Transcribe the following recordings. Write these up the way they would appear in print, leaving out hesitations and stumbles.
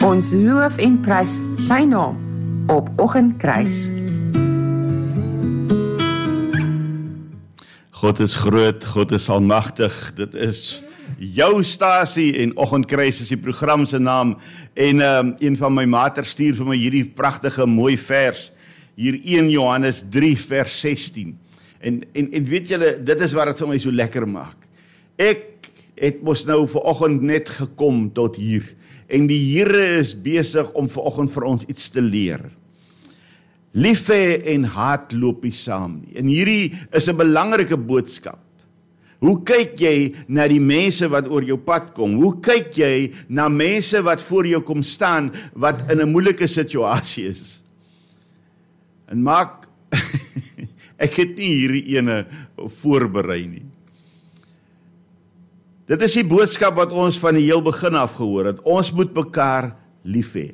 Ons loof en prys sy naam op Oggendkruis. God is groot, God is almagtig, dit is jou stasie en Oggendkruis is die program se naam en een van my maters stuur vir my hierdie pragtige mooi vers, hier 1 Johannes 3 vers 16 en weet julle, dit is wat dit vir my so lekker maak. Ek het mos nou vanoggend net gekom tot hier en die Here is besig om vanoggend vir ons iets te leer. Lief hê en haat loop nie saam nie. En hierdie is 'n belangrike boodskap. Hoe kyk jy na die mense wat oor jou pad kom? Hoe kyk jy na mense wat voor jou kom staan, wat in 'n moeilike situasie is? En maak, ek het nie hierdie ene voorberei nie. Dit is die boodskap wat ons van die heel begin af gehoor het. Ons moet mekaar lief hê.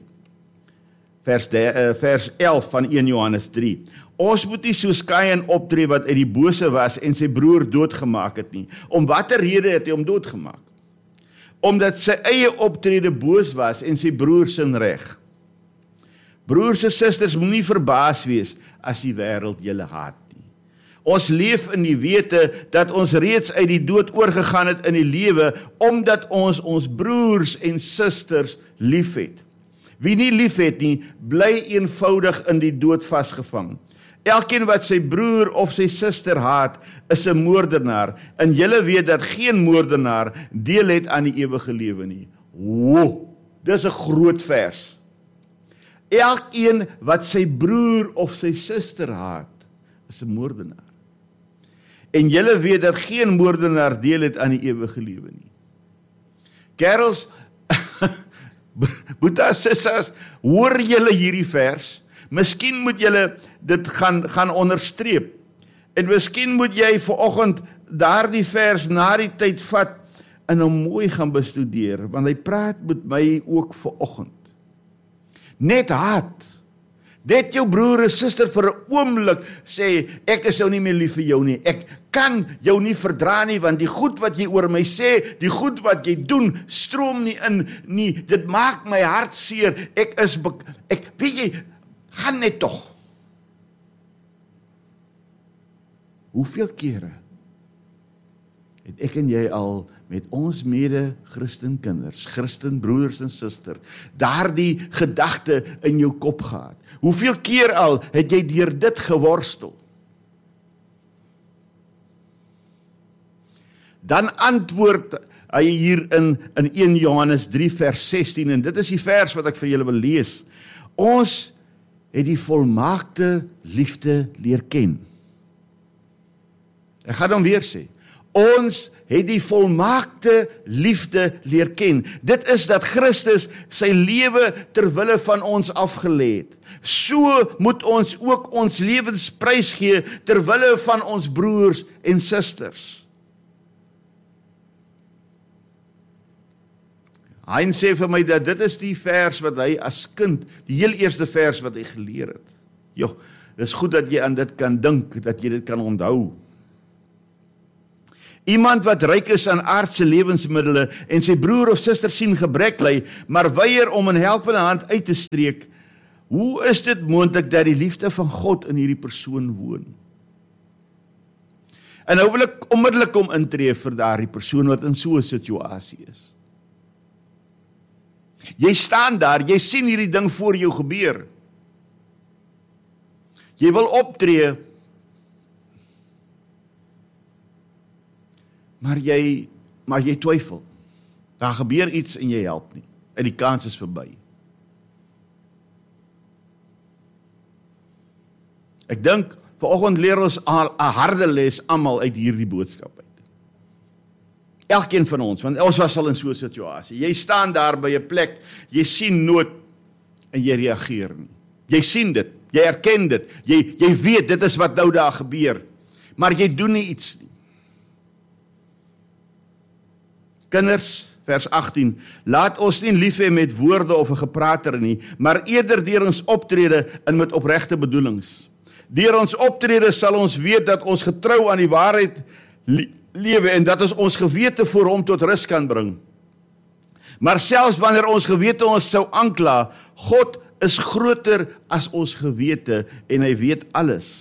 Vers 11 van 1 Johannes 3. Ons moet nie soos Kain optree wat uit die bose was en sy broer doodgemaak het nie. Om watter rede het hy hom doodgemaak? Omdat sy eie optrede boos was en sy broer sin reg. Broers en susters, moenie verbaas wees as die wêreld julle haat nie. Ons leef in die wete dat ons reeds uit die dood oorgegaan het in die lewe, omdat ons ons broers en susters liefhet. Wie nie liefhet nie, bly eenvoudig in die dood vasgevang. Elkeen wat sy broer of sy suster haat, is 'n moordenaar, en julle weet dat geen moordenaar deel het aan die ewige lewe nie. Wow, dis 'n groot vers. Elkeen wat sy broer of sy suster haat, is 'n moordenaar. En julle weet dat geen moordenaar deel het aan die ewige lewe nie. Kerels, boetas, sissas, hoor julle hierdie vers? Miskien moet julle dit gaan onderstreep. En miskien moet jy vanoggend daardie vers na die tyd vat en hom mooi gaan bestudeer, want hy praat met my ook vanoggend. Net haat. Net jou broer en suster vir 'n oomblik sê, ek is nou nie meer lief vir jou nie. Ek kan jou nie verdra nie, want die goed wat jy oor my sê, die goed wat jy doen, stroom nie in nie. Dit maak my hart seer. Ek weet jy, gaan net tog. Hoeveel kere het ek en jy al met ons mede-Christenkinders, Christenbroers en suster, daardie gedagte in jou kop gehad? Hoeveel keer al het jy deur dit geworstel? Dan antwoord hy hier in 1 Johannes 3 vers 16, en dit is die vers wat ek vir julle wil lees. Ons het die volmaakte liefde leer ken. Ek gaan hom weer sê. Ons het die volmaakte liefde leer ken. Dit is dat Christus sy lewe ter wille van ons afgelê het. So moet ons ook ons lewens prysgee ter wille van ons broers en susters. Hy sê vir my dat dit is die vers wat hy as kind, die heel eerste vers wat hy geleer het. Jo, dis goed dat jy aan dit kan dink, dat jy dit kan onthou. Iemand wat ryk is aan aardse lewensmiddele en sy broer of suster sien gebrek ly, maar weier om 'n helpende hand uit te streek, hoe is dit moontlik dat die liefde van God in hierdie persoon woon? En nou wil ek onmiddellik kom intree vir daardie persoon wat in so 'n situasie is. Jy staan daar, jy sien hierdie ding voor jou gebeur. Jy wil optree, maar jy twyfel. Daar gebeur iets en jy help nie. En die kans is verby. Ek dink, vanoggend leer ons 'n harde les almal uit hierdie boodskap uit. Elkeen van ons, want ons was al in so 'n situasie. Jy staan daar by 'n plek, jy sien nood en jy reageer nie. Jy sien dit, jy erken dit, jy weet dit is wat nou daar gebeur, maar jy doen nie iets nie. Kinders, vers 18, laat ons nie lief hê met woorde of 'n geprater nie, maar eerder deur ons optrede en met opregte bedoelings. Deur ons optrede sal ons weet dat ons getrou aan die waarheid lewe en dat ons gewete voor hom tot rus kan bring. Maar selfs wanneer ons gewete ons sou aankla, God is groter as ons gewete en hy weet alles.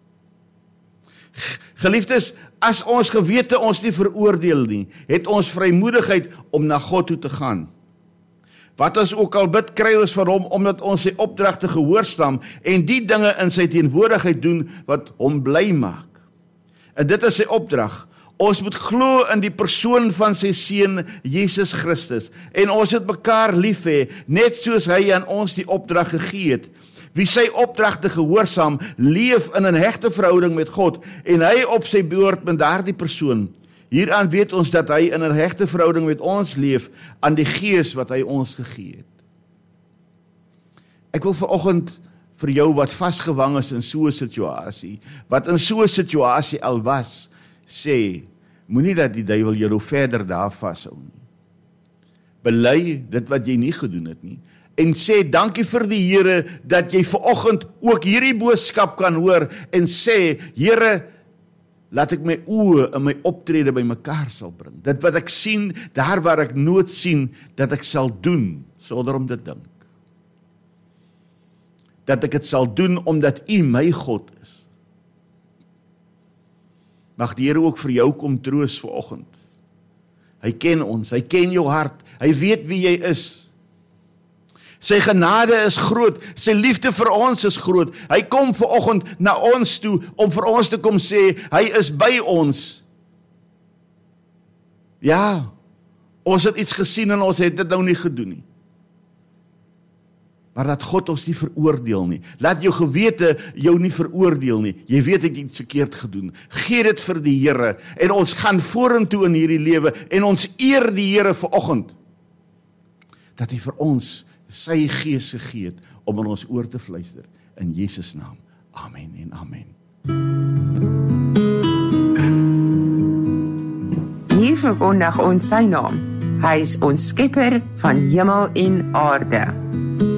Geliefdes, as ons gewete ons nie veroordeel nie, het ons vrymoedigheid om na God toe te gaan. Wat ons ook al bid, kry ons van hom, omdat ons sy opdragte gehoorsaam en die dinge in sy teenwoordigheid doen wat hom bly maak. En dit is sy opdrag. Ons moet glo in die persoon van sy seun Jesus Christus en ons moet mekaar lief hê, net soos hy aan ons die opdrag gegee het. Wie sy opdragte gehoorsaam, leef in 'n hegte verhouding met God en hy op sy beurt met daardie persoon. Hieraan weet ons dat hy in 'n hegte verhouding met ons leef aan die Gees wat hy ons gegee het. Ek wil vanoggend vir jou wat vasgevang is in so 'n situasie, wat in so 'n situasie al was, sê, moenie dat die duiwel jou nou verder daar vashou nie. Bely dit wat jy nie gedoen het nie, en sê dankie vir die Here dat jy vanoggend ook hierdie boodskap kan hoor en sê, Here, laat ek my oë en my optrede by mekaar sal bring. Dit wat ek sien, daar waar ek nood sien, dat ek sal doen, sonder om te dink. Dat ek het sal doen, omdat U my God is. Mag die Here ook vir jou kom troos vanoggend. Hy ken ons, hy ken jou hart, hy weet wie jy is. Sy genade is groot, sy liefde vir ons is groot. Hy kom vanoggend na ons toe, om vir ons te kom sê, hy is by ons. Ja, ons het iets gesien en ons het dit nou nie gedoen nie. Maar dat God ons nie veroordeel nie. Laat jou gewete jou nie veroordeel nie. Jy weet ek het iets verkeerd gedoen. Gee dit vir die Here en ons gaan vorentoe in hierdie lewe en ons eer die Here vanoggend. Dat hy vir ons sy Gees gegee het om in ons oor te fluister. In Jesus naam. Amen en amen. Hier verkondig ons sy naam. Hy is ons skepper van hemel en aarde.